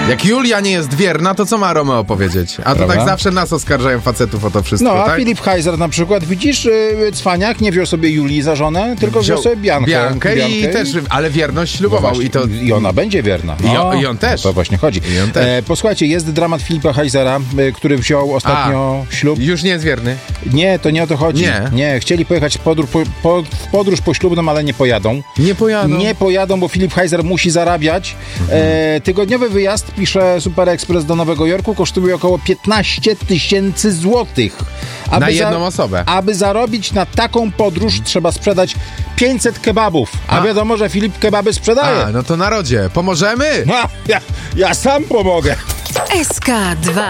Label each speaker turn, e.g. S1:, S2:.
S1: Jak Julia nie jest wierna, to co ma Romeo powiedzieć? A to
S2: Prawda?
S1: tak zawsze nas oskarżają facetów o to wszystko,
S2: No, a
S1: tak?
S2: Filip Heiser na przykład, widzisz, cwaniak nie wziął sobie Julii za żonę, tylko wziął sobie Biankę.
S1: I też, ale wierność ślubował.
S2: No i ona będzie wierna.
S1: I on też.
S2: O to właśnie chodzi.
S1: I on też.
S2: Posłuchajcie, jest dramat Filipa Heisera, który wziął ostatnio ślub.
S1: Już nie jest wierny?
S2: Nie, to nie o to chodzi. Nie, chcieli pojechać w podróż poślubną, ale nie pojadą.
S1: Nie pojadą.
S2: Nie pojadą, bo Filip Heiser musi zarabiać. Tygodniowy wyjazd, pisze Super Express, do Nowego Jorku kosztuje około 15 000 złotych.
S1: Na jedną osobę.
S2: Aby zarobić na taką podróż, trzeba sprzedać 500 kebabów. A wiadomo, że Filip kebaby sprzedaje.
S1: No to narodzie, pomożemy?
S2: Ja sam pomogę.
S3: SK2